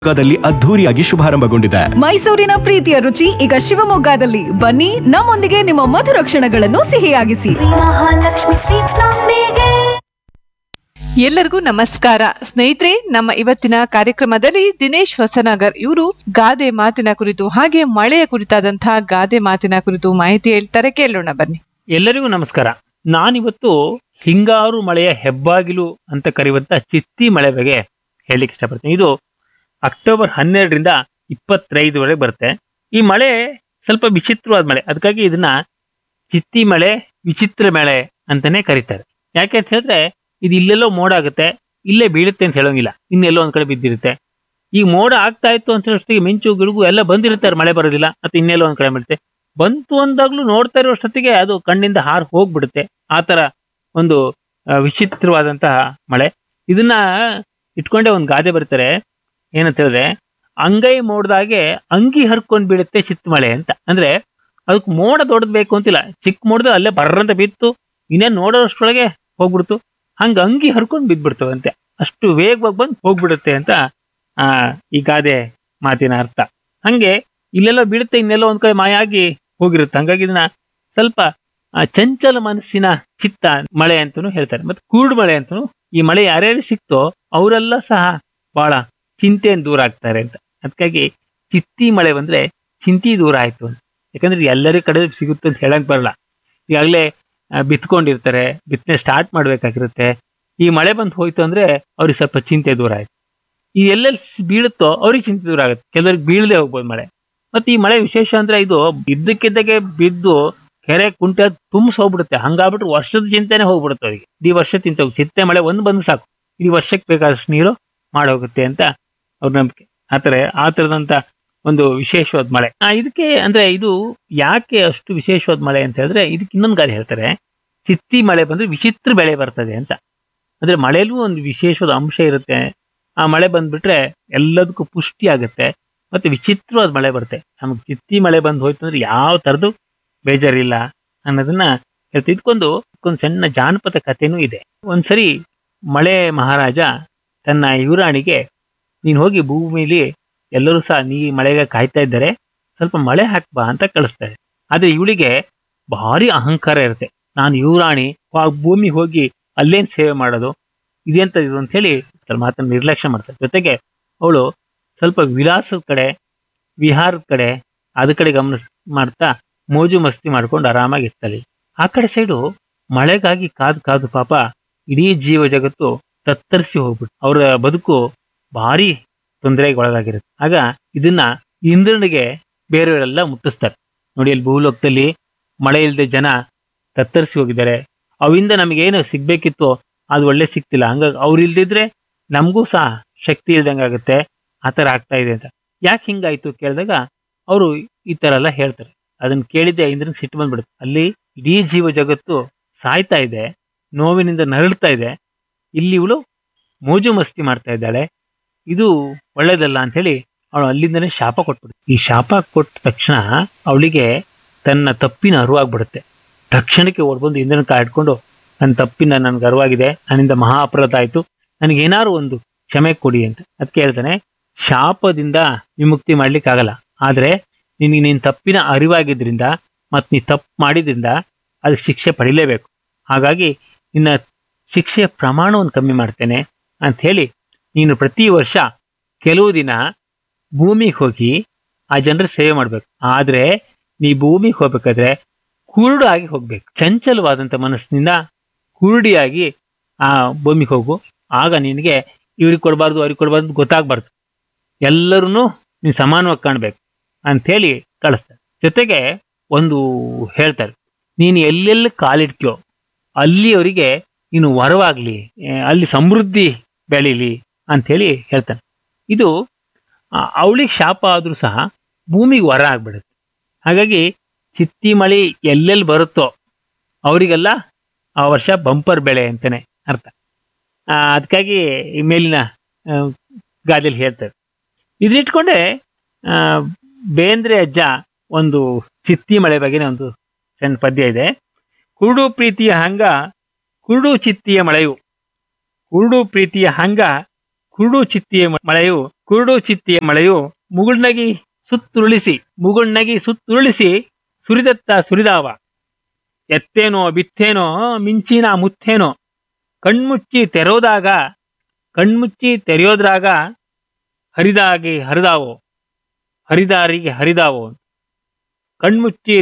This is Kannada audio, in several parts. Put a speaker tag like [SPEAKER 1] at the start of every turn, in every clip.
[SPEAKER 1] ದಲ್ಲಿ ಅದ್ಧೂರಿಯಾಗಿ ಶುಭಾರಂಭಗೊಂಡಿದೆ.
[SPEAKER 2] ಮೈಸೂರಿನ ಪ್ರೀತಿಯ ರುಚಿ ಈಗ ಶಿವಮೊಗ್ಗದಲ್ಲಿ. ಬನ್ನಿ ನಮ್ಮೊಂದಿಗೆ ನಿಮ್ಮ ಮಧುರ ಕ್ಷಣಗಳನ್ನು ಸಿಹಿಯಾಗಿಸಿ.
[SPEAKER 3] ಮಹಾಲಕ್ಷ್ಮಿ ಸ್ವೀಟ್ಸ್ ನೊಂದಿಗೆ.
[SPEAKER 4] ಎಲ್ಲರಿಗೂ ನಮಸ್ಕಾರ ಸ್ನೇಹಿತರೆ. ನಮ್ಮ ಇವತ್ತಿನ ಕಾರ್ಯಕ್ರಮದಲ್ಲಿ ದಿನೇಶ್ ಹೊಸನಗರ್ ಇವರು ಗಾದೆ ಮಾತಿನ ಕುರಿತು ಹಾಗೆ ಮಳೆಯ ಕುರಿತಾದಂತಹ ಗಾದೆ ಮಾತಿನ ಕುರಿತು ಮಾಹಿತಿ ಹೇಳ್ತಾರೆ, ಕೇಳೋಣ ಬನ್ನಿ.
[SPEAKER 5] ಎಲ್ಲರಿಗೂ ನಮಸ್ಕಾರ. ನಾನಿವತ್ತು ಹಿಂಗಾರು ಮಳೆಯ ಹೆಬ್ಬಾಗಿಲು ಅಂತ ಕರೆಯುವಂತ ಚಿತ್ತಿ ಮಳೆ ಬಗ್ಗೆ ಹೇಳಲಿಕ್ಕೆ ಇಷ್ಟಪಡ್ತೀನಿ. ಇದು ಅಕ್ಟೋಬರ್ 12ರಿಂದ 25ವರೆಗೆ ಬರುತ್ತೆ. ಈ ಮಳೆ ಸ್ವಲ್ಪ ವಿಚಿತ್ರವಾದ ಮಳೆ, ಅದಕ್ಕಾಗಿ ಇದನ್ನ ಚಿತ್ತಿ ಮಳೆ, ವಿಚಿತ್ರ ಮಳೆ ಅಂತಾನೆ ಕರೀತಾರೆ. ಯಾಕೆ ಅಂತ ಹೇಳಿದ್ರೆ ಇದು ಇಲ್ಲೆಲ್ಲೋ ಮೋಡ ಆಗುತ್ತೆ, ಇಲ್ಲೇ ಬೀಳುತ್ತೆ ಅಂತ ಹೇಳೋಂಗಿಲ್ಲ, ಇನ್ನೆಲ್ಲೋ ಒಂದ್ ಕಡೆ ಬಿದ್ದಿರುತ್ತೆ. ಈ ಮೋಡ ಆಗ್ತಾ ಇತ್ತು ಅಂತ ಹೇಳೋಷ್ಟೊತ್ತಿಗೆ ಮಿಂಚು ಗಿಡುಗು ಎಲ್ಲ ಬಂದಿರುತ್ತೆ, ಮಳೆ ಬರೋದಿಲ್ಲ, ಮತ್ತೆ ಇನ್ನೆಲ್ಲೋ ಒಂದ್ ಕಡೆ ಬೀಳುತ್ತೆ. ಬಂತು ಅಂದಾಗ್ಲೂ ನೋಡ್ತಾ ಇರೋಷ್ಟೊತ್ತಿಗೆ ಅದು ಕಣ್ಣಿಂದ ಹಾರು ಹೋಗ್ಬಿಡುತ್ತೆ. ಆ ತರ ಒಂದು ವಿಚಿತ್ರವಾದಂತಹ ಮಳೆ. ಇದನ್ನ ಇಟ್ಕೊಂಡೆ ಒಂದು ಗಾದೆ ಬರ್ತಾರೆ, ಏನಂತ ಹೇಳಿದ್ರೆ ಅಂಗೈ ಮೋಡ್ದಾಗೆ ಅಂಗಿ ಹರ್ಕೊಂಡ್ ಬೀಳುತ್ತೆ ಚಿತ್ತ ಮಳೆ ಅಂತ. ಅಂದ್ರೆ ಅದಕ್ಕೆ ಮೋಡ ದೊಡ್ಡದ್ ಬೇಕು ಅಂತಿಲ್ಲ, ಚಿಕ್ಕ ಮೋಡದ ಅಲ್ಲೇ ಬರ್ರಂತ ಬಿತ್ತು, ಇನ್ನೇನ್ ನೋಡೋಷ್ಟ್ರೊಳಗೆ ಹೋಗ್ಬಿಡ್ತು. ಹಂಗ ಅಂಗಿ ಹರ್ಕೊಂಡ್ ಬಿದ್ಬಿಡ್ತವಂತೆ, ಅಷ್ಟು ವೇಗವಾಗಿ ಬಂದು ಹೋಗ್ಬಿಡುತ್ತೆ ಅಂತ ಈ ಗಾದೆ ಮಾತಿನ ಅರ್ಥ. ಹಂಗೆ ಇಲ್ಲೆಲ್ಲೋ ಬೀಳುತ್ತೆ, ಇನ್ನೆಲ್ಲೋ ಒಂದ್ ಕಡೆ ಮಾಯ ಆಗಿ ಹೋಗಿರುತ್ತೆ. ಹಂಗಾಗಿ ಇದನ್ನ ಸ್ವಲ್ಪ ಚಂಚಲ ಮನಸ್ಸಿನ ಚಿತ್ತ ಮಳೆ ಅಂತಾನು ಹೇಳ್ತಾರೆ. ಮತ್ತೆ ಕೂರ್ಡ್ ಮಳೆ ಅಂತಾನು. ಈ ಮಳೆ ಯಾರ್ಯಾರು ಸಿಕ್ತೋ ಅವರೆಲ್ಲ ಸಹ ಬಹಳ ಚಿಂತೆಯನ್ನು ದೂರ ಆಗ್ತಾರೆ ಅಂತ. ಅದಕ್ಕಾಗಿ ಚಿತ್ತಿ ಮಳೆ ಬಂದ್ರೆ ಚಿಂತಿ ದೂರ ಆಯ್ತು ಅಂತ. ಯಾಕಂದ್ರೆ ಎಲ್ಲರ ಕಡೆ ಸಿಗುತ್ತೆ ಅಂತ ಹೇಳಕ್ ಬರಲ್ಲ. ಈಗಾಗಲೇ ಬಿತ್ಕೊಂಡಿರ್ತಾರೆ, ಬಿತ್ತನೆ ಸ್ಟಾರ್ಟ್ ಮಾಡ್ಬೇಕಾಗಿರುತ್ತೆ. ಈ ಮಳೆ ಬಂದು ಹೋಯ್ತು ಅಂದ್ರೆ ಅವ್ರಿಗೆ ಸ್ವಲ್ಪ ಚಿಂತೆ ದೂರ ಆಯ್ತು. ಈ ಎಲ್ಲೆಲ್ಲಿ ಬೀಳುತ್ತೋ ಅವ್ರಿಗೆ ಚಿಂತೆ ದೂರ ಆಗುತ್ತೆ, ಕೆಲವ್ರಿಗೆ ಬೀಳದೆ ಹೋಗ್ಬೋದು ಮಳೆ. ಮತ್ತೆ ಈ ಮಳೆ ವಿಶೇಷ ಅಂದ್ರೆ ಇದು ಇದ್ದಕ್ಕಿದ್ದಾಗೆ ಬಿದ್ದು ಕೆರೆ ಕುಂಟೆ ತುಂಬಿಸ್ ಹೋಗ್ಬಿಡುತ್ತೆ. ಹಂಗಾಗ್ಬಿಟ್ರೆ ವರ್ಷದ ಚಿಂತೆನೆ ಹೋಗ್ಬಿಡುತ್ತೆ ಅವರಿಗೆ. ಇಡೀ ವರ್ಷ ತಿಂತೋಗಿ ಚಿಂತೆ ಮಳೆ ಒಂದು ಬಂದು ಸಾಕು, ಇಡೀ ವರ್ಷಕ್ಕೆ ಬೇಕಾದಷ್ಟು ನೀರು ಮಾಡೋಗುತ್ತೆ ಅಂತ ಅವ್ರ ನಂಬಿಕೆ. ಆ ತರದಂತ ಒಂದು ವಿಶೇಷವಾದ ಮಳೆ. ಇದಕ್ಕೆ ಅಂದ್ರೆ ಇದು ಯಾಕೆ ಅಷ್ಟು ವಿಶೇಷವಾದ ಮಳೆ ಅಂತ ಹೇಳಿದ್ರೆ ಇದಕ್ಕೆ ಇನ್ನೊಂದು ಗಾದೆ ಹೇಳ್ತಾರೆ, ಚಿತ್ತಿ ಮಳೆ ಬಂದ್ರೆ ವಿಚಿತ್ರ ಬೆಳೆ ಬರ್ತದೆ ಅಂತ. ಅಂದ್ರೆ ಮಳೆಯಲ್ಲೂ ಒಂದು ವಿಶೇಷವಾದ ಅಂಶ ಇರುತ್ತೆ. ಆ ಮಳೆ ಬಂದ್ಬಿಟ್ರೆ ಎಲ್ಲದಕ್ಕೂ ಪುಷ್ಟಿ ಆಗುತ್ತೆ, ಮತ್ತೆ ವಿಚಿತ್ರವಾದ ಮಳೆ ಬರುತ್ತೆ. ನಮಗೆ ಚಿತ್ತಿ ಮಳೆ ಬಂದು ಹೋಯ್ತು ಅಂದ್ರೆ ಯಾವ ತರದ್ದು ಬೇಜಾರಿಲ್ಲ ಅನ್ನೋದನ್ನ ಹೇಳ್ತೀವಿ. ಇದಕ್ಕೊಂದು ಸಣ್ಣ ಜಾನಪದ ಕಥೆನೂ ಇದೆ. ಒಂದ್ಸರಿ ಮಳೆ ಮಹಾರಾಜ ತನ್ನ ಯುವರಾಣಿಗೆ, ನೀನ್ ಹೋಗಿ ಭೂಮಿಲಿ ಎಲ್ಲರೂ ಸಹ ನೀ ಮಳೆಗೆ ಕಾಯ್ತಾ ಇದ್ದಾರೆ, ಸ್ವಲ್ಪ ಮಳೆ ಹಾಕ್ಬಾ ಅಂತ ಕಳಿಸ್ತಾರೆ. ಆದ್ರೆ ಇವಳಿಗೆ ಭಾರಿ ಅಹಂಕಾರ ಇರುತ್ತೆ. ನಾನು ಯುವರಾಣಿ, ಭೂಮಿ ಹೋಗಿ ಅಲ್ಲೇನ್ ಸೇವೆ ಮಾಡೋದು, ಇದೆಂತ ಇದು ಅಂತ ಹೇಳಿ ಮಾತನ್ನ ನಿರ್ಲಕ್ಷ್ಯ ಮಾಡ್ತಾರೆ. ಜೊತೆಗೆ ಅವಳು ಸ್ವಲ್ಪ ವಿಲಾಸದ ಕಡೆ, ವಿಹಾರದ ಕಡೆ, ಅದ ಕಡೆ ಗಮನ ಮಾಡ್ತಾ ಮೋಜು ಮಸ್ತಿ ಮಾಡ್ಕೊಂಡು ಆರಾಮಾಗಿ ಇರ್ತಾಳೆ. ಆ ಕಡೆ ಸೈಡು ಮಳೆಗಾಗಿ ಕಾದು ಪಾಪ ಇಡೀ ಜೀವ ಜಗತ್ತು ತತ್ತರಿಸಿ ಹೋಗ್ಬಿಟ್ಟು ಅವರ ಬದುಕು ಭಾರಿ ತೊಂದರೆಗೆ ಒಳಗಾಗಿರುತ್ತೆ. ಆಗ ಇದನ್ನ ಇಂದ್ರನಿಗೆ ಬೇರೆಯವರೆಲ್ಲ ಮುಟ್ಟಿಸ್ತಾರೆ. ನೋಡಿ, ಅಲ್ಲಿ ಭೂಲೋಕದಲ್ಲಿ ಮಳೆ ಇಲ್ಲದೆ ಜನ ತತ್ತರಿಸಿ ಹೋಗಿದ್ದಾರೆ, ಅವಿಂದ ನಮಗೇನು ಸಿಗ್ಬೇಕಿತ್ತು ಅದು ಒಳ್ಳೆ ಸಿಗ್ತಿಲ್ಲ, ಹಂಗಾಗಿ ಅವ್ರು ಇಲ್ದಿದ್ರೆ ನಮಗೂ ಸಹ ಶಕ್ತಿ ಇಲ್ದಂಗಾಗುತ್ತೆ, ಆ ಥರ ಆಗ್ತಾ ಇದೆ ಅಂತ. ಯಾಕೆ ಹಿಂಗಾಯ್ತು ಕೇಳಿದಾಗ ಅವರು ಈ ತರ ಎಲ್ಲ ಹೇಳ್ತಾರೆ. ಅದನ್ನ ಕೇಳಿದ್ದೆ ಇಂದ್ರನ್ ಸಿಟ್ಟು ಬಂದ್ಬಿಡುತ್ತೆ. ಅಲ್ಲಿ ಇಡೀ ಜೀವ ಜಗತ್ತು ಸಾಯ್ತಾ ಇದೆ, ನೋವಿನಿಂದ ನರಳ್ತಾ ಇದೆ, ಇಲ್ಲಿ ಇವಳು ಮೋಜು ಮಸ್ತಿ ಮಾಡ್ತಾ ಇದ್ದಾಳೆ, ಇದು ಒಳ್ಳೇದಲ್ಲ ಅಂತ ಹೇಳಿ ಅವಳು ಅಲ್ಲಿಂದನೇ ಶಾಪ ಕೊಟ್ಬಿಡುತ್ತೆ. ಈ ಶಾಪ ಕೊಟ್ಟ ತಕ್ಷಣ ಅವಳಿಗೆ ತನ್ನ ತಪ್ಪಿನ ಅರಿವಾಗ್ಬಿಡುತ್ತೆ. ತಕ್ಷಣಕ್ಕೆ ಓಡ್ಬಂದು ಇಂದ್ರನ ಕಾಯ್ಕೊಂಡು, ನನ್ನ ತಪ್ಪಿನ ನನ್ಗೆ ಅರಿವಾಗಿದೆ, ನನ್ನಿಂದ ಮಹಾ ಅಪರಾಧ ಆಯ್ತು, ನನಗೇನಾದ್ರು ಒಂದು ಕ್ಷಮೆ ಕೊಡಿ ಅಂತ. ಅದಕ್ಕೆ ಹೇಳ್ತಾನೆ, ಶಾಪದಿಂದ ವಿಮುಕ್ತಿ ಮಾಡ್ಲಿಕ್ಕೆ ಆಗಲ್ಲ, ಆದ್ರೆ ನಿನಗೆ ನಿನ್ ತಪ್ಪಿನ ಅರಿವಾಗಿದ್ರಿಂದ ಮತ್ ನೀ ತಪ್ಪು ಮಾಡಿದ್ರಿಂದ ಅದಕ್ಕೆ ಶಿಕ್ಷೆ ಪಡಿಲೇಬೇಕು. ಹಾಗಾಗಿ ನಿನ್ನ ಶಿಕ್ಷೆಯ ಪ್ರಮಾಣವನ್ನು ಕಮ್ಮಿ ಮಾಡ್ತೇನೆ ಅಂತ ಹೇಳಿ ನೀನು ಪ್ರತಿ ವರ್ಷ ಕೆಲವು ದಿನ ಭೂಮಿಗೆ ಹೋಗಿ ಆ ಜನರ ಸೇವೆ ಮಾಡ್ಬೇಕು. ಆದ್ರೆ ನೀ ಭೂಮಿಗೆ ಹೋಗ್ಬೇಕಾದ್ರೆ ಕುರುಡಾಗಿ ಹೋಗ್ಬೇಕು. ಚಂಚಲವಾದಂತ ಮನಸ್ಸಿನಿಂದ ಕುರುಡಿಯಾಗಿ ಆ ಭೂಮಿಗೆ ಹೋಗು. ಆಗ ನಿನಗೆ ಇವ್ರಿಗೆ ಕೊಡಬಾರ್ದು ಅವ್ರಿಗೆ ಕೊಡಬಾರ್ದು ಗೊತ್ತಾಗ್ಬಾರ್ದು, ಎಲ್ಲರೂ ನೀನು ಸಮಾನವಾಗಿ ಕಾಣ್ಬೇಕು ಅಂಥೇಳಿ ಕಳಿಸ್ತಾರೆ. ಜೊತೆಗೆ ಒಂದು ಹೇಳ್ತಾರೆ, ನೀನು ಎಲ್ಲೆಲ್ಲಿ ಕಾಲಿಡ್ತೀಯೋ ಅಲ್ಲಿಯವರಿಗೆ ನೀನು ವರವಾಗ್ಲಿ, ಅಲ್ಲಿ ಸಮೃದ್ಧಿ ಬೆಳೀಲಿ ಅಂಥೇಳಿ ಹೇಳ್ತಾನೆ. ಇದು ಅವಳಿಗೆ ಶಾಪ ಆದ್ರೂ ಸಹ ಭೂಮಿಗೆ ವರ ಆಗ್ಬಿಡುತ್ತೆ. ಹಾಗಾಗಿ ಚಿತ್ತಿ ಮಳೆ ಎಲ್ಲೆಲ್ಲಿ ಬರುತ್ತೋ ಅವರಿಗೆಲ್ಲ ಆ ವರ್ಷ ಬಂಪರ್ ಬೆಳೆ ಅಂತಾನೆ ಅರ್ಥ. ಅದಕ್ಕಾಗಿ ಈ ಮೇಲಿನ ಗಾದೆಯಲ್ಲಿ ಹೇಳ್ತಾರೆ. ಇದನ್ನಿಟ್ಕೊಂಡೆ ಬೇಂದ್ರೆ ಅಜ್ಜ ಒಂದು ಚಿತ್ತಿ ಮಳೆ ಬಗ್ಗೆನೇ ಒಂದು ಸಣ್ಣ ಪದ್ಯ ಇದೆ. ಕುರುಡು ಪ್ರೀತಿಯ ಹಂಗ ಕುರುಡು ಚಿತ್ತಿಯ ಮಳೆಯು, ಕುರುಡು ಪ್ರೀತಿಯ ಹಂಗ ಕುರುಡು ಚಿತ್ತಿಯ ಮಳೆಯು ಕುರುಡು ಚಿತ್ತಿಯ ಮಳೆಯು ಮುಗುಳ್ನಗಿ ಸುತ್ತುರುಳಿಸಿ ಸುರಿದತ್ತ ಸುರಿದಾವ. ಎತ್ತೇನೋ ಬಿತ್ತೇನೋ ಮಿಂಚಿನ ಮುತ್ತೇನೋ ಕಣ್ಮುಚ್ಚಿ ತೆರೆಯೋದ್ರಾಗ ಹರಿದಾರಿಗೆ ಹರಿದಾವೋ. ಕಣ್ಮುಚ್ಚಿ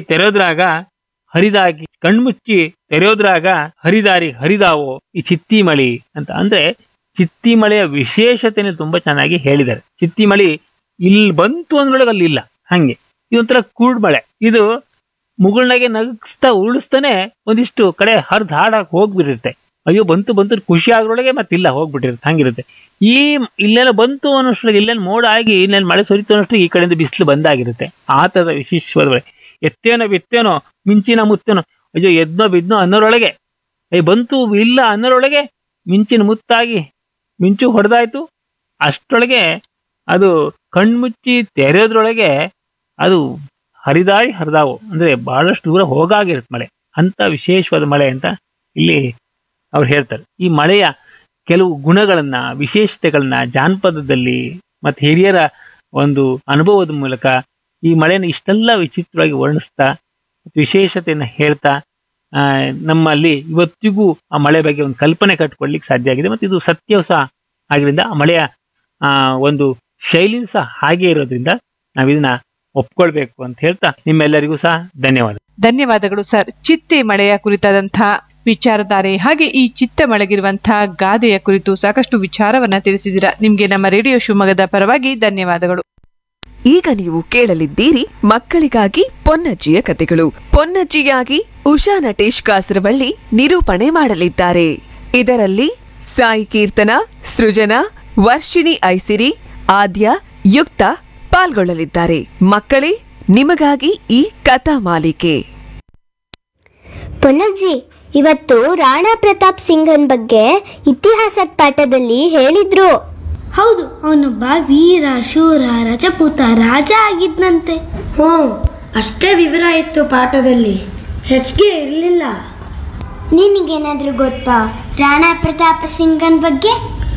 [SPEAKER 5] ತೆರೆಯೋದ್ರಾಗ ಹರಿದಾವೋ ಈ ಚಿತ್ತಿ ಮಳಿ ಅಂತ. ಅಂದ್ರೆ ಚಿತ್ತಿ ಮಳೆಯ ವಿಶೇಷತೆಯನ್ನು ತುಂಬಾ ಚೆನ್ನಾಗಿ ಹೇಳಿದ್ದಾರೆ. ಚಿತ್ತಿ ಮಳಿ ಇಲ್ಲಿ ಬಂತು ಅಂದ್ರೊಳಗೆ ಅಲ್ಲಿ ಇಲ್ಲ, ಹಂಗೆ ಇದೊಂಥರ ಕುರುಡ್ ಮಳೆ. ಇದು ಮುಗುಳ್ನಾಗೆ ನಗಸ್ತಾ ಉರುಳಿಸ್ತಾನೆ ಒಂದಿಷ್ಟು ಕಡೆ ಹರಿದು ಹಾಡಕ್ ಹೋಗ್ಬಿಟ್ಟಿರುತ್ತೆ. ಅಯ್ಯೋ ಬಂತು ಖುಷಿ ಆಗೋಳಗೆ ಮತ್ತಿಲ್ಲ ಹೋಗ್ಬಿಟ್ಟಿರುತ್ತೆ, ಹಂಗಿರುತ್ತೆ. ಇಲ್ಲೆಲ್ಲ ಬಂತು ಅನ್ನೋಷ್ಟ್ರಿಗೆ ಇಲ್ಲೇನು ಮೋಡ ಆಗಿ ಇಲ್ಲೇನು ಮಳೆ ಸುರಿತು ಅನ್ನೋಷ್ಟ್ರಿಗೆ ಈ ಕಡೆಯಿಂದ ಬಿಸಿಲು ಬಂದಾಗಿರುತ್ತೆ. ಆ ಥರದ ವಿಶೇಷವಾದ ಮಳೆ. ಎತ್ತೇನೋ ಬಿತ್ತೇನೋ ಮಿಂಚಿನ ಮುತ್ತೇನೋ, ಅಯ್ಯೋ ಎದ್ನೋ ಬಿದ್ನೋ ಅನ್ನೋರೊಳಗೆ ಬಂತು ಇಲ್ಲ ಅನ್ನೋರೊಳಗೆ ಮಿಂಚಿನ ಮುತ್ತಾಗಿ ಮಿಂಚು ಹೊಡೆದಾಯ್ತು. ಅಷ್ಟರೊಳಗೆ ಅದು ಕಣ್ಮುಚ್ಚಿ ತೆರೆಯೋದ್ರೊಳಗೆ ಅದು ಹರಿದಾವು. ಅಂದ್ರೆ ಬಹಳಷ್ಟು ದೂರ ಹೋಗಾಗಿರುತ್ತೆ ಮಳೆ. ಅಂತ ವಿಶೇಷವಾದ ಮಳೆ ಅಂತ ಇಲ್ಲಿ ಅವ್ರು ಹೇಳ್ತಾರೆ. ಈ ಮಳೆಯ ಕೆಲವು ಗುಣಗಳನ್ನ, ವಿಶೇಷತೆಗಳನ್ನ ಜಾನಪದದಲ್ಲಿ ಮತ್ತೆ ಹಿರಿಯರ ಒಂದು ಅನುಭವದ ಮೂಲಕ ಈ ಮಳೆನ ಇಷ್ಟೆಲ್ಲ ವಿಚಿತ್ರವಾಗಿ ವರ್ಣಿಸ್ತಾ ವಿಶೇಷತೆಯನ್ನು ಹೇಳ್ತಾ ನಮ್ಮಲ್ಲಿ ಇವತ್ತಿಗೂ ಆ ಮಳೆ ಬಗ್ಗೆ ಒಂದು ಕಲ್ಪನೆ ಕಟ್ಕೊಳ್ಲಿಕ್ಕೆ ಸಾಧ್ಯ ಆಗಿದೆ. ಮತ್ತು ಇದು ಸತ್ಯವೂ ಸಹ ಆಗಿರಿಂದ ಆ ಮಳೆಯ ಒಂದು ಶೈಲಿಯೂ ಸಹ ಹಾಗೆ ಇರೋದ್ರಿಂದ ನಾವಿದನ್ನ ಒಪ್ಕೊಳ್ಬೇಕು ಅಂತ ಹೇಳ್ತಾ ನಿಮ್ಮೆಲ್ಲರಿಗೂ ಸಹ
[SPEAKER 4] ಧನ್ಯವಾದಗಳು ಸರ್. ಚಿತ್ತೆ ಮಳೆಯ ಕುರಿತಾದಂತಹ ವಿಚಾರಧಾರೆ ಹಾಗೆ ಈ ಚಿತ್ತ ಮಳೆಗಿರುವಂತಹ ಗಾದೆಯ ಕುರಿತು ಸಾಕಷ್ಟು ವಿಚಾರವನ್ನ ತಿಳಿಸಿದ್ದೀರಾ. ನಿಮ್ಗೆ ನಮ್ಮ ರೇಡಿಯೋ ಶಿವಮೊಗ್ಗದ ಪರವಾಗಿ ಧನ್ಯವಾದಗಳು.
[SPEAKER 6] ಈಗ ನೀವು ಕೇಳಲಿದ್ದೀರಿ ಮಕ್ಕಳಿಗಾಗಿ ಪೊನ್ನಜ್ಜಿಯ ಕತೆಗಳು. ಪೊನ್ನಜ್ಜಿಯಾಗಿ ಉಷಾ ನಟೇಶ್ ಕಾಸರವಳ್ಳಿ ನಿರೂಪಣೆ ಮಾಡಲಿದ್ದಾರೆ. ಇದರಲ್ಲಿ ಸಾಯಿ ಕೀರ್ತನ, ಸೃಜನಾ, ವರ್ಷಿಣಿ ಐಸಿರಿ, ಆದ್ಯ, ಯುಕ್ತ ಪಾಲ್ಗೊಳ್ಳಲಿದ್ದಾರೆ. ಮಕ್ಕಳೇ, ನಿಮಗಾಗಿ ಈ ಕಥಾ ಮಾಲಿಕೆ.
[SPEAKER 7] ಪೊನ್ನಜ್ಜಿ, ಇವತ್ತು ರಾಣಾ ಪ್ರತಾಪ್ ಸಿಂಗನ್ ಬಗ್ಗೆ ಇತಿಹಾಸದ ಪಾಠದಲ್ಲಿ ಹೇಳಿದ್ರು.
[SPEAKER 8] ಹೌದು, ಅವನೊಬ್ಬ ವೀರ ಶೂರ ರಜಪೂತ ರಾಜ ಆಗಿದ್ನಂತೆ.
[SPEAKER 9] ಅಷ್ಟೇ ವಿವರ ಇತ್ತು ಪಾಠದಲ್ಲಿ, ಹೆಚ್ಚಿಗೆ ಇರಲಿಲ್ಲ.
[SPEAKER 7] ನಿನಗೇನಾದ್ರೂ ಗೊತ್ತಾ ರಾಣಾ ಪ್ರತಾಪ್ ಸಿಂಗನ್ ಬಗ್ಗೆ?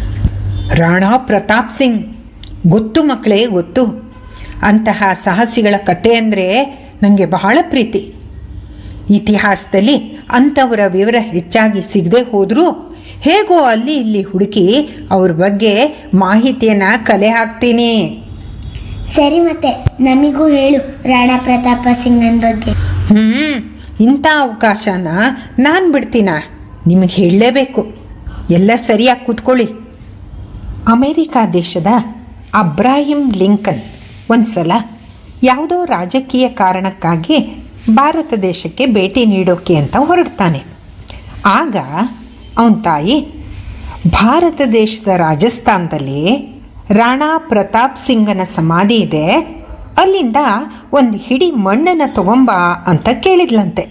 [SPEAKER 10] ರಾಣಾ ಪ್ರತಾಪ್ ಸಿಂಗ್ ಗೊತ್ತು ಮಕ್ಕಳೇ, ಗೊತ್ತು. ಅಂತಹ ಸಾಹಸಿಗಳ ಕತೆ ಅಂದರೆ ನನಗೆ ಬಹಳ ಪ್ರೀತಿ. ಇತಿಹಾಸದಲ್ಲಿ ಅಂಥವರ ವಿವರ ಹೆಚ್ಚಾಗಿ ಸಿಗದೆ ಹೋದರೂ ಹೇಗೋ ಅಲ್ಲಿ ಇಲ್ಲಿ ಹುಡುಕಿ ಅವ್ರ ಬಗ್ಗೆ ಮಾಹಿತಿಯನ್ನು ಕಲೆ ಹಾಕ್ತೀನಿ.
[SPEAKER 7] ಸರಿ, ಮತ್ತೆ ನಮಗೂ ಹೇಳು ರಾಣಾ ಪ್ರತಾಪ ಸಿಂಗನ್ ಬಗ್ಗೆ.
[SPEAKER 10] ಇಂಥ ಅವಕಾಶನ ನಾನು ಬಿಡ್ತೀನ? ನಿಮಗೆ ಹೇಳಲೇಬೇಕು. ಎಲ್ಲ ಸರಿಯಾಗಿ ಕೂತ್ಕೊಳ್ಳಿ. ಅಮೇರಿಕಾ ದೇಶದ ಅಬ್ರಾಹಿಂ ಲಿಂಕನ್ ಒಂದು ಸಲ ಯಾವುದೋ ರಾಜಕೀಯ ಕಾರಣಕ್ಕಾಗಿ ಭಾರತ ದೇಶಕ್ಕೆ ಭೇಟಿ ನೀಡೋಕೆ ಅಂತ ಹೊರಡ್ತಾನೆ. ಆಗ ಅವನ ತಾಯಿ ಭಾರತ ದೇಶದ ರಾಜಸ್ಥಾನದಲ್ಲಿ ರಾಣಾ ಪ್ರತಾಪ್ ಸಿಂಗನ ಸಮಾಧಿ ಇದೆ, ಅಲ್ಲಿಂದ ಒಂದು ಹಿಡಿ ಮಣ್ಣನ್ನು ತಗೊಂಬ ಅಂತ ಕೇಳಿದ್ಲಂತೆ.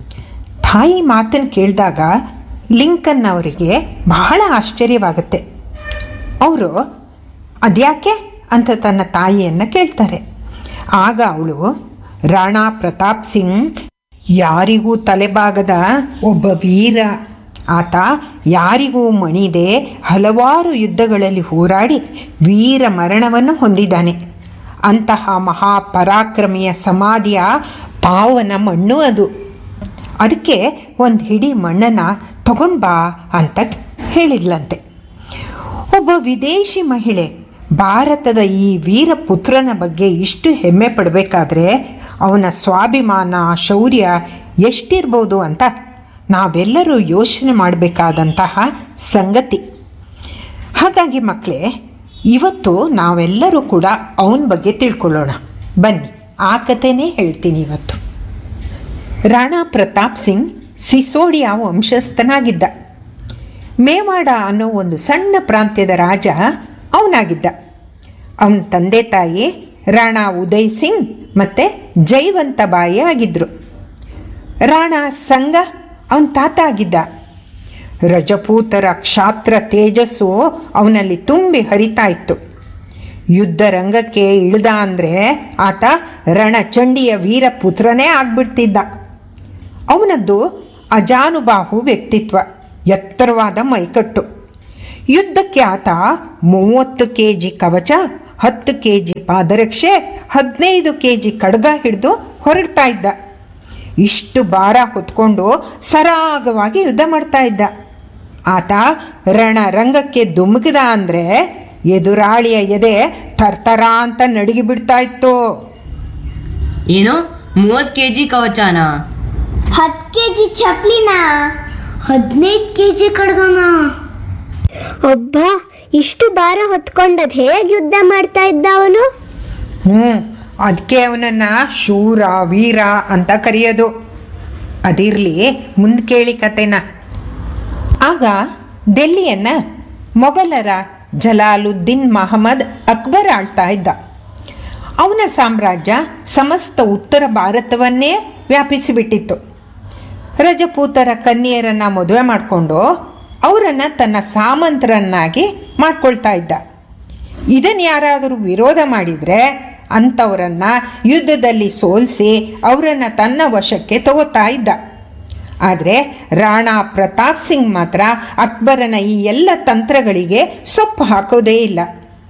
[SPEAKER 10] ತಾಯಿ ಮಾತನ್ನು ಕೇಳಿದಾಗ ಲಿಂಕನ್ ಅವರಿಗೆ ಬಹಳ ಆಶ್ಚರ್ಯವಾಗುತ್ತೆ. ಅವರು ಅದ್ಯಾಕೆ ಅಂತ ತನ್ನ ತಾಯಿಯನ್ನು ಕೇಳ್ತಾರೆ. ಆಗ ಅವಳು, ರಾಣಾ ಪ್ರತಾಪ್ ಸಿಂಗ್ ಯಾರಿಗೂ ತಲೆಬಾಗದ ಒಬ್ಬ ವೀರ. ಆತ ಯಾರಿಗೂ ಮಣಿದೆ ಹಲವಾರು ಯುದ್ಧಗಳಲ್ಲಿ ಹೋರಾಡಿ ವೀರ ಮರಣವನ್ನು ಹೊಂದಿದ್ದಾನೆ. ಅಂತಹ ಮಹಾಪರಾಕ್ರಮಿಯ ಸಮಾಧಿಯ ಪಾವನ ಮಣ್ಣು ಅದು. ಅದಕ್ಕೆ ಒಂದು ಹಿಡಿ ಮಣ್ಣನ್ನು ತಗೊಂಡು ಬಾ ಅಂತ ಹೇಳಿದ್ಲಂತೆ. ಒಬ್ಬ ವಿದೇಶಿ ಮಹಿಳೆ ಭಾರತದ ಈ ವೀರ ಪುತ್ರನ ಬಗ್ಗೆ ಇಷ್ಟು ಹೆಮ್ಮೆ ಪಡಬೇಕಾದ್ರೆ ಅವನ ಸ್ವಾಭಿಮಾನ, ಶೌರ್ಯ ಎಷ್ಟಿರ್ಬೋದು ಅಂತ ನಾವೆಲ್ಲರೂ ಯೋಚನೆ ಮಾಡಬೇಕಾದಂತಹ ಸಂಗತಿ. ಹಾಗಾಗಿ ಮಕ್ಕಳೇ, ಇವತ್ತು ನಾವೆಲ್ಲರೂ ಕೂಡ ಅವನ ಬಗ್ಗೆ ತಿಳ್ಕೊಳ್ಳೋಣ. ಬನ್ನಿ, ಆ ಕಥೆನೇ ಹೇಳ್ತೀನಿ ಇವತ್ತು. ರಾಣಾ ಪ್ರತಾಪ್ ಸಿಂಗ್ ಸಿಸೋಡಿಯಾ ವಂಶಸ್ಥನಾಗಿದ್ದ. ಮೇವಾಡ ಅನ್ನೋ ಒಂದು ಸಣ್ಣ ಪ್ರಾಂತ್ಯದ ರಾಜ ಅವನಾಗಿದ್ದ. ಅವನ ತಂದೆ ತಾಯಿ ರಾಣಾ ಉದಯ್ ಸಿಂಗ್ ಮತ್ತು ಜೈವಂತಬಾಯಿ ಆಗಿದ್ದರು. ರಾಣಾ ಸಂಗ ಅವನ ತಾತ ಆಗಿದ್ದ. ರಜಪೂತರ ಕ್ಷಾತ್ರ ತೇಜಸ್ಸು ಅವನಲ್ಲಿ ತುಂಬಿ ಹರಿತಾ ಇತ್ತು. ಯುದ್ಧ ರಂಗಕ್ಕೆ ಇಳಿದ ಅಂದರೆ ಆತ ರಣಚಂಡಿಯ ವೀರಪುತ್ರನೇ ಆಗ್ಬಿಡ್ತಿದ್ದ. ಅವನದ್ದು ಅಜಾನುಬಾಹು ವ್ಯಕ್ತಿತ್ವ, ಎತ್ತರವಾದ ಮೈಕಟ್ಟು. ಯುದ್ಧಕ್ಕೆ ಆತ 30 kg ಕವಚ 10 kg ಪಾದರಕ್ಷೆ 15 kg ಖಡ್ಗ ಹಿಡಿದು ಹೊರಡ್ತಾ ಇದ್ದ. ಇಷ್ಟು ಭಾರ ಹೊತ್ಕೊಂಡು ಸರಾಗವಾಗಿ ಯುದ್ಧ ಮಾಡ್ತಾ ಇದ್ದ. ಆತ ರಣರಂಗಕ್ಕೆ ಧುಮುಕಿದ ಅಂದರೆ ಎದುರಾಳಿಯ ಎದೆ ಥರ್ತರ ಅಂತ ನಡುಗಿ ಬಿಡ್ತಾ ಇತ್ತು.
[SPEAKER 11] ಏನು 30 kg ಕವಚಾನ?
[SPEAKER 8] 10 kg ಚಪ್ಲಿನ? 15 kg ಖಡ್ಗನ?
[SPEAKER 7] ಒಬ್ಬ ಇಷ್ಟು ಭಾರ ಹೊತ್ಕೊಂಡದ್ ಹೇಗೆ ಯುದ್ಧ ಮಾಡ್ತಾ ಇದ್ದ ಅವನು?
[SPEAKER 10] ಅದಕ್ಕೆ ಅವನನ್ನು ಶೂರ ವೀರ ಅಂತ ಕರೆಯೋದು. ಅದಿರಲಿ, ಮುಂದೆ ಕೇಳಿ ಕತೆನ. ಆಗ ಡೆಲ್ಲಿಯನ್ನು ಮೊಘಲರ ಜಲಾಲುದ್ದೀನ್ ಮಹಮ್ಮದ್ ಅಕ್ಬರ್ ಆಳ್ತಾ ಇದ್ದ. ಅವನ ಸಾಮ್ರಾಜ್ಯ ಸಮಸ್ತ ಉತ್ತರ ಭಾರತವನ್ನೇ ವ್ಯಾಪಿಸಿಬಿಟ್ಟಿತ್ತು. ರಜಪೂತರ ಕನ್ಯೆಯರನ್ನು ಮದುವೆ ಮಾಡಿಕೊಂಡು ಅವರನ್ನು ತನ್ನ ಸಾಮಂತರನ್ನಾಗಿ ಮಾಡ್ಕೊಳ್ತಾ ಇದ್ದ. ಇದನ್ನು ಯಾರಾದರೂ ವಿರೋಧ ಮಾಡಿದರೆ ಅಂಥವರನ್ನು ಯುದ್ಧದಲ್ಲಿ ಸೋಲಿಸಿ ಅವರನ್ನು ತನ್ನ ವಶಕ್ಕೆ ತಗೋತಾ ಇದ್ದ. ಆದರೆ ರಾಣಾ ಪ್ರತಾಪ್ ಸಿಂಗ್ ಮಾತ್ರ ಅಕ್ಬರನ ಈ ಎಲ್ಲ ತಂತ್ರಗಳಿಗೆ ಸೊಪ್ಪು ಹಾಕೋದೇ ಇಲ್ಲ.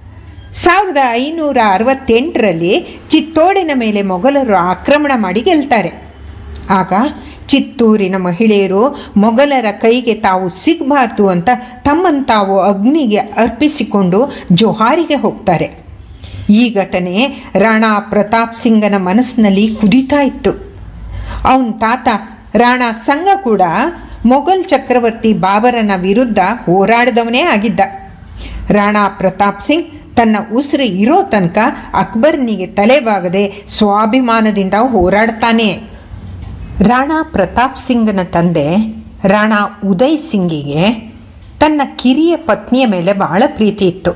[SPEAKER 10] 1568ರಲ್ಲಿ ಚಿತ್ತೋಡಿನ ಮೇಲೆ ಮೊಘಲರು ಆಕ್ರಮಣ ಮಾಡಿ ಗೆಲ್ತಾರೆ. ಆಗ ಚಿತ್ತೂರಿನ ಮಹಿಳೆಯರು ಮೊಘಲರ ಕೈಗೆ ತಾವು ಸಿಗಬಾರ್ದು ಅಂತ ತಮ್ಮನ್ನು ತಾವು ಅಗ್ನಿಗೆ ಅರ್ಪಿಸಿಕೊಂಡು ಜೋಹಾರಿಗೆ ಹೋಗ್ತಾರೆ. ಈ ಘಟನೆ ರಾಣಾ ಪ್ರತಾಪ್ ಸಿಂಗನ ಮನಸ್ಸಿನಲ್ಲಿ ಕುದೀತಾ ಇತ್ತು. ಅವನ ತಾತ ರಾಣಾ ಸಂಗ ಕೂಡ ಮೊಘಲ್ ಚಕ್ರವರ್ತಿ ಬಾಬರನ ವಿರುದ್ಧ ಹೋರಾಡಿದವನೇ ಆಗಿದ್ದ. ರಾಣಾ ಪ್ರತಾಪ್ ಸಿಂಗ್ ತನ್ನ ಉಸಿರು ಇರೋ ತನಕ ಅಕ್ಬರನಿಗೆ ತಲೆಬಾಗದೆ ಸ್ವಾಭಿಮಾನದಿಂದ ಹೋರಾಡ್ತಾನೆ. ರಾಣಾ ಪ್ರತಾಪ್ ಸಿಂಗನ ತಂದೆ ರಾಣಾ ಉದಯ್ ಸಿಂಗಿಗೆ ತನ್ನ ಕಿರಿಯ ಪತ್ನಿಯ ಮೇಲೆ ಬಹಳ ಪ್ರೀತಿ ಇತ್ತು.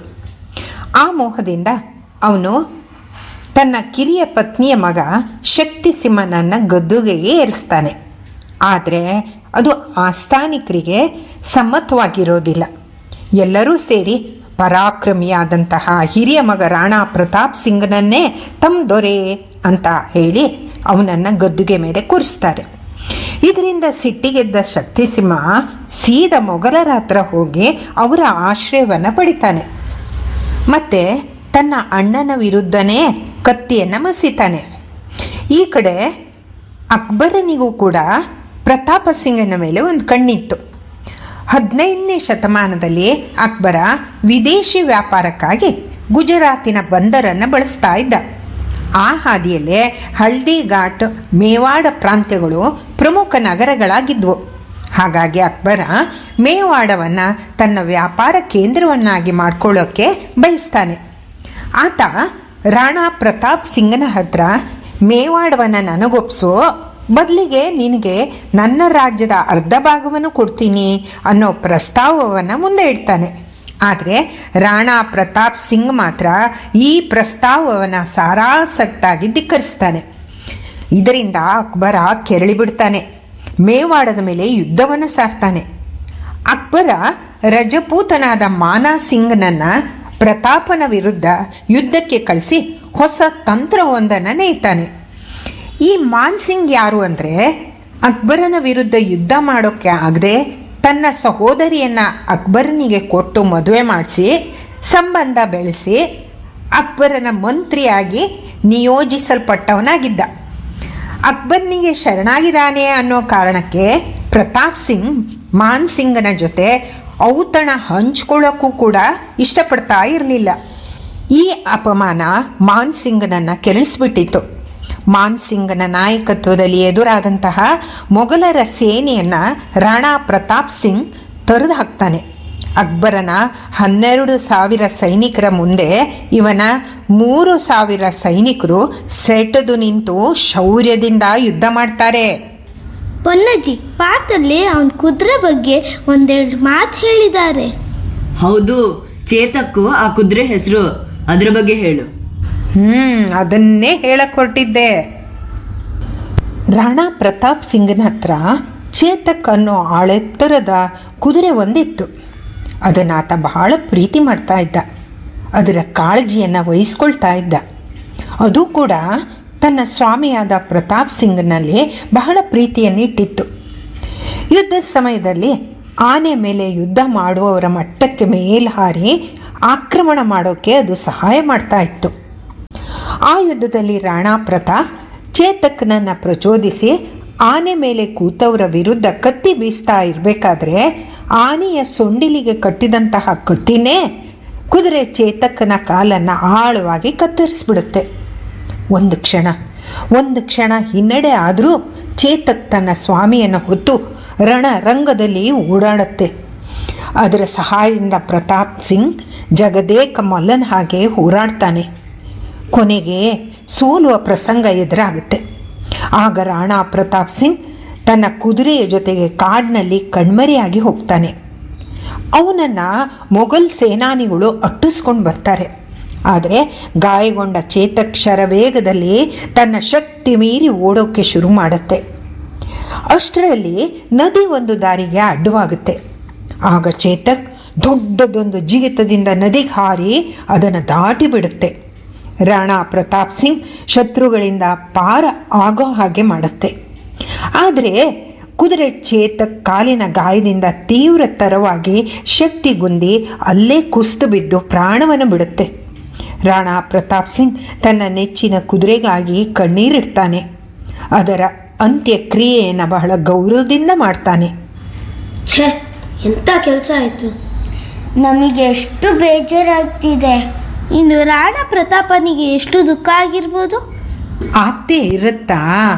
[SPEAKER 10] ಆ ಮೋಹದಿಂದ ಅವನು ತನ್ನ ಕಿರಿಯ ಪತ್ನಿಯ ಮಗ ಶಕ್ತಿ ಸಿಂಹನನ್ನು ಗದ್ದುಗೆಗೆ ಏರಿಸ್ತಾನೆ. ಆದರೆ ಅದು ಆಸ್ಥಾನಿಕರಿಗೆ ಸಮ್ಮತವಾಗಿರೋದಿಲ್ಲ. ಎಲ್ಲರೂ ಸೇರಿ ಪರಾಕ್ರಮಿಯಾದಂತಹ ಹಿರಿಯ ಮಗ ರಾಣಾ ಪ್ರತಾಪ್ ಸಿಂಗನನ್ನೇ ತಮ್ಮ ದೊರೆ ಅಂತ ಹೇಳಿ ಅವನನ್ನು ಗದ್ದುಗೆ ಮೇಲೆ ಕೂರಿಸ್ತಾರೆ. ಇದರಿಂದ ಸಿಟ್ಟಿಗೆದ್ದ ಶಕ್ತಿಸಿಂಹ ಸೀದಾ ಮೊಘಲರ ಹತ್ರ ಹೋಗಿ ಅವರ ಆಶ್ರಯವನ್ನು ಪಡಿತಾನೆ. ಮತ್ತು ತನ್ನ ಅಣ್ಣನ ವಿರುದ್ಧನೇ ಕತ್ತಿಯನ್ನು ಮಸಿತಾನೆ. ಈ ಕಡೆ ಅಕ್ಬರನಿಗೂ ಕೂಡ ಪ್ರತಾಪ ಸಿಂಗನ ಮೇಲೆ ಒಂದು ಕಣ್ಣಿತ್ತು. 15ನೇ ಶತಮಾನದಲ್ಲಿ ಅಕ್ಬರ ವಿದೇಶಿ ವ್ಯಾಪಾರಕ್ಕಾಗಿ ಗುಜರಾತಿನ ಬಂದರನ್ನು ಬಳಸ್ತಾ ಇದ್ದ. ಆ ಹಾದಿಯಲ್ಲೇ ಹಳ್ದಿ ಘಾಟ್, ಮೇವಾಡ ಪ್ರಾಂತ್ಯಗಳು ಪ್ರಮುಖ ನಗರಗಳಾಗಿದ್ವು. ಹಾಗಾಗಿ ಅಕ್ಬರ ಮೇವಾಡವನ್ನು ತನ್ನ ವ್ಯಾಪಾರ ಕೇಂದ್ರವನ್ನಾಗಿ ಮಾಡಿಕೊಳ್ಳೋಕ್ಕೆ ಬಯಸ್ತಾನೆ. ಆತ ರಾಣಾ ಪ್ರತಾಪ್ ಸಿಂಗನ ಹತ್ರ ಮೇವಾಡವನ್ನು ನನಗೊಪ್ಸೋ, ಬದಲಿಗೆ ನಿನಗೆ ನನ್ನ ರಾಜ್ಯದ ಅರ್ಧ ಭಾಗವನ್ನು ಕೊಡ್ತೀನಿ ಅನ್ನೋ ಪ್ರಸ್ತಾವವನ್ನು ಮುಂದೆ ಇಡ್ತಾನೆ. ಆದರೆ ರಾಣಾ ಪ್ರತಾಪ್ ಸಿಂಗ್ ಮಾತ್ರ ಈ ಪ್ರಸ್ತಾವವನ್ನು ಸಾರಾಸಟ್ಟಾಗಿ ಧಿಕ್ಕರಿಸ್ತಾನೆ. ಇದರಿಂದ ಅಕ್ಬರ ಕೆರಳಿಬಿಡ್ತಾನೆ. ಮೇವಾಡದ ಮೇಲೆ ಯುದ್ಧವನ್ನು ಸಾರ್ತಾನೆ. ಅಕ್ಬರ ರಜಪೂತನಾದ ಮಾನಾ ಸಿಂಗ್ನನ್ನು ಪ್ರತಾಪನ ವಿರುದ್ಧ ಯುದ್ಧಕ್ಕೆ ಕಳಿಸಿ ಹೊಸ ತಂತ್ರವೊಂದನ್ನು ನೇಯ್ತಾನೆ. ಈ ಮಾನ್ ಸಿಂಗ್ ಯಾರು ಅಂದರೆ, ಅಕ್ಬರನ ವಿರುದ್ಧ ಯುದ್ಧ ಮಾಡೋಕ್ಕೆ ಆಗದೆ ತನ್ನ ಸಹೋದರಿಯನ್ನು ಅಕ್ಬರನಿಗೆ ಕೊಟ್ಟು ಮದುವೆ ಮಾಡಿಸಿ ಸಂಬಂಧ ಬೆಳೆಸಿ ಅಕ್ಬರನ ಮಂತ್ರಿಯಾಗಿ ನಿಯೋಜಿಸಲ್ಪಟ್ಟವನಾಗಿದ್ದ. ಅಕ್ಬರನಿಗೆ ಶರಣಾಗಿದ್ದಾನೆ ಅನ್ನೋ ಕಾರಣಕ್ಕೆ ಪ್ರತಾಪ್ ಸಿಂಗ್ ಮಾನ್ ಸಿಂಗನ ಜೊತೆ ಔತಣ ಹಂಚ್ಕೊಳ್ಳೋಕ್ಕೂ ಕೂಡ ಇಷ್ಟಪಡ್ತಾ ಇರಲಿಲ್ಲ. ಈ ಅಪಮಾನ ಮಾನ್ ಸಿಂಗನನ್ನು ಕೆರಳಿಸ್ಬಿಟ್ಟಿತ್ತು. ಮಾನ್ ಸಿಂಗನ ನಾಯಕತ್ವದಲ್ಲಿ ಎದುರಾದಂತಹ ಮೊಘಲರ ಸೇನೆಯನ್ನು ರಾಣಾ ಪ್ರತಾಪ್ ಸಿಂಗ್ ತೊರೆದು ಹಾಕ್ತಾನೆ. ಅಕ್ಬರನ 12,000 ಸೈನಿಕರ ಮುಂದೆ ಇವನ 3,000 ಸೈನಿಕರು ಸೆಟೆದು ನಿಂತು ಶೌರ್ಯದಿಂದ ಯುದ್ಧ ಮಾಡ್ತಾರೆ.
[SPEAKER 8] ಪೊನ್ನಜ್ಜಿ, ಪಾಠದಲ್ಲಿ ಅವನ ಕುದುರೆ ಬಗ್ಗೆ ಒಂದೆರಡು ಮಾತು ಹೇಳಿದ್ದಾರೆ.
[SPEAKER 11] ಹೌದು, ಚೇತಕ್ಕು ಆ ಕುದುರೆ ಹೆಸರು, ಅದ್ರ ಬಗ್ಗೆ ಹೇಳು.
[SPEAKER 10] ಅದನ್ನೇ ಹೇಳಕ್ ಹೊರಟಿದ್ದೆ. ರಾಣಾ ಪ್ರತಾಪ್ ಸಿಂಗನ ಹತ್ರ ಚೇತಕ್ ಅನ್ನೋ ಆಳೆತ್ತರದ ಕುದುರೆ ಒಂದಿತ್ತು. ಅದನ್ನು ಆತ ಬಹಳ ಪ್ರೀತಿ ಮಾಡ್ತಾ ಇದ್ದ. ಅದರ ಕಾಳಜಿಯನ್ನು ವಹಿಸ್ಕೊಳ್ತಾ ಇದ್ದ. ಅದು ಕೂಡ ತನ್ನ ಸ್ವಾಮಿಯಾದ ಪ್ರತಾಪ್ ಸಿಂಗ್ನಲ್ಲಿ ಬಹಳ ಪ್ರೀತಿಯನ್ನಿಟ್ಟಿತ್ತು. ಯುದ್ಧದ ಸಮಯದಲ್ಲಿ ಆನೆ ಮೇಲೆ ಯುದ್ಧ ಮಾಡುವವರ ಮಟ್ಟಕ್ಕೆ ಮೇಲ್ ಹಾರಿ ಆಕ್ರಮಣ ಮಾಡೋಕ್ಕೆ ಅದು ಸಹಾಯ ಮಾಡ್ತಾ ಇತ್ತು. ಆ ಯುದ್ಧದಲ್ಲಿ ರಾಣಾ ಪ್ರತಾಪ್ ಚೇತಕ್ನನ್ನು ಪ್ರಚೋದಿಸಿ ಆನೆ ಮೇಲೆ ಕೂತವರ ವಿರುದ್ಧ ಕತ್ತಿ ಬೀಸ್ತಾ ಇರಬೇಕಾದ್ರೆ ಆನೆಯ ಸೊಂಡಿಲಿಗೆ ಕಟ್ಟಿದಂತಹ ಕತ್ತಿನೇ ಕುದುರೆ ಚೇತಕ್ಕನ ಕಾಲನ್ನು ಆಳವಾಗಿ ಕತ್ತರಿಸ್ಬಿಡುತ್ತೆ. ಒಂದು ಕ್ಷಣ ಹಿನ್ನಡೆ ಆದರೂ ಚೇತಕ್ ತನ್ನ ಸ್ವಾಮಿಯನ್ನು ಹೊತ್ತು ರಣರಂಗದಲ್ಲಿ ಓಡಾಡುತ್ತೆ. ಅದರ ಸಹಾಯದಿಂದ ಪ್ರತಾಪ್ ಸಿಂಗ್ ಜಗದೇಕ ಮಲ್ಲನ ಹಾಗೆ ಹೋರಾಡ್ತಾನೆ. ಕೊನೆಗೆ ಸೋಲುವ ಪ್ರಸಂಗ ಎದುರಾಗುತ್ತೆ. ಆಗ ರಾಣಾ ಪ್ರತಾಪ್ ಸಿಂಗ್ ತನ್ನ ಕುದುರೆಯ ಜೊತೆಗೆ ಕಾಡಿನಲ್ಲಿ ಕಣ್ಮರೆಯಾಗಿ ಹೋಗ್ತಾನೆ. ಅವನನ್ನು ಮೊಘಲ್ ಸೇನಾನಿಗಳು ಅಟ್ಟಿಸ್ಕೊಂಡು ಬರ್ತಾರೆ. ಆದರೆ ಗಾಯಗೊಂಡ ಚೇತಕ್ ಶರವೇಗದಲ್ಲಿ ತನ್ನ ಶಕ್ತಿ ಮೀರಿ ಓಡೋಕ್ಕೆ ಶುರು ಮಾಡುತ್ತೆ. ಅಷ್ಟರಲ್ಲಿ ನದಿ ಒಂದು ದಾರಿಗೆ ಅಡ್ಡವಾಗುತ್ತೆ. ಆಗ ಚೇತಕ್ ದೊಡ್ಡದೊಂದು ಜಿಗಿತದಿಂದ ನದಿಗೆ ಹಾರಿ ಅದನ್ನು ದಾಟಿ ಬಿಡುತ್ತೆ. ರಾಣಾ ಪ್ರತಾಪ್ ಸಿಂಗ್ ಶತ್ರುಗಳಿಂದ ಪಾರ ಆಗೋ ಹಾಗೆ ಮಾಡುತ್ತೆ. ಆದರೆ ಕುದುರೆ ಚೇತಕ್ ಕಾಲಿನ ಗಾಯದಿಂದ ತೀವ್ರತರವಾಗಿ ಶಕ್ತಿಗುಂದಿ ಅಲ್ಲೇ ಕುಸಿದು ಬಿದ್ದು ಪ್ರಾಣವನ್ನು ಬಿಡುತ್ತೆ. ರಾಣಾ ಪ್ರತಾಪ್ ಸಿಂಗ್ ತನ್ನ ನೆಚ್ಚಿನ ಕುದುರೆಗಾಗಿ ಕಣ್ಣೀರಿಡ್ತಾನೆ. ಅದರ ಅಂತ್ಯಕ್ರಿಯೆಯನ್ನು ಬಹಳ ಗೌರವದಿಂದ ಮಾಡ್ತಾನೆ.
[SPEAKER 8] ಛೇ, ಎಂಥ ಕೆಲಸ ಆಯಿತು. ನಮಗೆ ಎಷ್ಟು ಬೇಜಾರಾಗ್ತಿದೆ. ಇನ್ನು ರಾಣಾ ಪ್ರತಾಪನಿಗೆ ಎಷ್ಟು ದುಃಖ ಆಗಿರ್ಬೋದು.
[SPEAKER 10] ಆಗ್ತೇ ಇರುತ್ತಾ?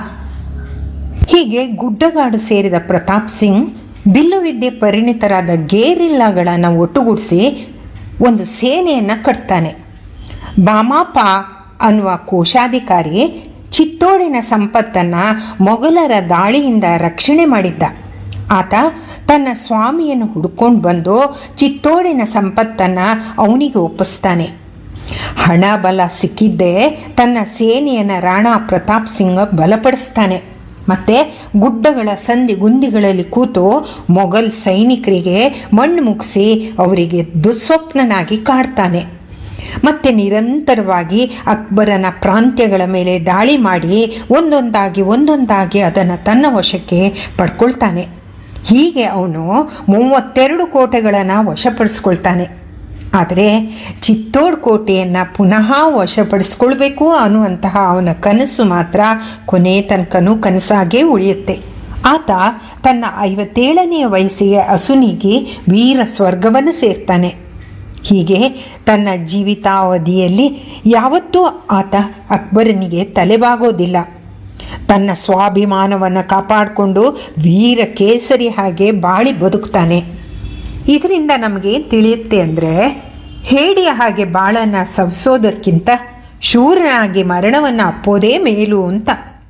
[SPEAKER 10] ಹೀಗೆ ಗುಡ್ಡಗಾಡು ಸೇರಿದ ಪ್ರತಾಪ್ ಸಿಂಗ್ ಬಿಲ್ಲುವಿದ್ಯೆ ಪರಿಣಿತರಾದ ಗೇರಿಲ್ಲಾಗಳನ್ನು ಒಟ್ಟುಗೂಡಿಸಿ ಒಂದು ಸೇನೆಯನ್ನು ಕಟ್ತಾನೆ. ಬಾಮಾಪ ಅನ್ನುವ ಕೋಶಾಧಿಕಾರಿ ಚಿತ್ತೋಡಿನ ಸಂಪತ್ತನ್ನು ಮೊಘಲರ ದಾಳಿಯಿಂದ ರಕ್ಷಣೆ ಮಾಡಿದ್ದ. ಆತ ತನ್ನ ಸ್ವಾಮಿಯನ್ನು ಹುಡ್ಕೊಂಡು ಬಂದು ಚಿತ್ತೋಡಿನ ಸಂಪತ್ತನ್ನು ಅವನಿಗೆ ಒಪ್ಪಿಸ್ತಾನೆ. ಹಣ ಬಲ ಸಿಕ್ಕಿದ್ದೇ ತನ್ನ ಸೇನೆಯನ್ನು ರಾಣಾ ಪ್ರತಾಪ್ ಸಿಂಗ್ ಬಲಪಡಿಸ್ತಾನೆ. ಮತ್ತು ಗುಡ್ಡಗಳ ಸಂದಿಗುಂದಿಗಳಲ್ಲಿ ಕೂತು ಮೊಘಲ್ ಸೈನಿಕರಿಗೆ ಮಣ್ಣು ಮುಗಿಸಿ ಅವರಿಗೆ ದುಸ್ವಪ್ನನಾಗಿ ಕಾಡ್ತಾನೆ. ಮತ್ತು ನಿರಂತರವಾಗಿ ಅಕ್ಬರನ ಪ್ರಾಂತ್ಯಗಳ ಮೇಲೆ ದಾಳಿ ಮಾಡಿ ಒಂದೊಂದಾಗಿ ಅದನ್ನು ತನ್ನ ವಶಕ್ಕೆ ಪಡ್ಕೊಳ್ತಾನೆ. ಹೀಗೆ ಅವನು 32 ಕೋಟೆಗಳನ್ನು ವಶಪಡಿಸ್ಕೊಳ್ತಾನೆ. ಆದರೆ ಚಿತ್ತೋಡ್ ಕೋಟೆಯನ್ನು ಪುನಃ ವಶಪಡಿಸ್ಕೊಳ್ಬೇಕು ಅನ್ನುವಂತಹ ಅವನ ಕನಸು ಮಾತ್ರ ಕೊನೆ ತನಕನೂ ಕನಸಾಗೇ ಉಳಿಯುತ್ತೆ. ಆತ ತನ್ನ 57ನೆಯ ವಯಸ್ಸಿಗೆ ಅಸುನೀಗಿ ವೀರ ಸ್ವರ್ಗವನ್ನು ಸೇರ್ತಾನೆ. ಹೀಗೆ ತನ್ನ ಜೀವಿತಾವಧಿಯಲ್ಲಿ ಯಾವತ್ತೂ ಆತ ಅಕ್ಬರನಿಗೆ ತಲೆಬಾಗೋದಿಲ್ಲ. ತನ್ನ ಸ್ವಾಭಿಮಾನವನ್ನು ಕಾಪಾಡಿಕೊಂಡು ವೀರ ಕೇಸರಿ ಹಾಗೆ ಬಾಳಿ ಬದುಕ್ತಾನೆ. ಇದರಿಂದ ನಮಗೆ ತಿಳಿಯುತ್ತೆ ಅಂದರೆ ಹೇಡಿಯ ಹಾಗೆ ಬಾಳನ್ನು ಸವಿಸೋದಕ್ಕಿಂತ ಶೂರನಾಗಿ ಮರಣವನ್ನು ಅಪ್ಪೋದೇ ಮೇಲು ಅಂತ.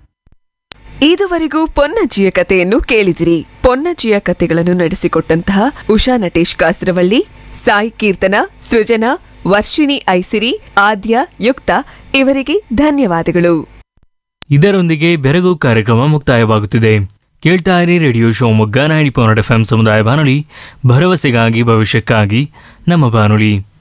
[SPEAKER 6] ಇದುವರೆಗೂ ಪೊನ್ನಜ್ಜಿಯ ಕಥೆಯನ್ನು ಕೇಳಿದಿರಿ. ಪೊನ್ನಜ್ಜಿಯ ಕಥೆಗಳನ್ನು ನಡೆಸಿಕೊಟ್ಟಂತಹ ಉಷಾ ನಟೇಶ್ ಕಾಸರವಳ್ಳಿ, ಸಾಯಿ ಕೀರ್ತನ, ಸೃಜನಾ, ವರ್ಷಿಣಿ ಐಸಿರಿ, ಆದ್ಯ, ಯುಕ್ತ ಇವರಿಗೆ ಧನ್ಯವಾದಗಳು.
[SPEAKER 12] ಇದರೊಂದಿಗೆ ಬೆರಗು ಕಾರ್ಯಕ್ರಮ ಮುಕ್ತಾಯವಾಗುತ್ತಿದೆ. ಕೇಳ್ತಾ ಇರಿ ರೇಡಿಯೋ ಶಿವಮೊಗ್ಗ 90.8 FM ಸಮುದಾಯ ಬಾನುಲಿ, ಭರವಸೆಗಾಗಿ ಭವಿಷ್ಯಕ್ಕಾಗಿ ನಮ್ಮ ಬಾನುಲಿ.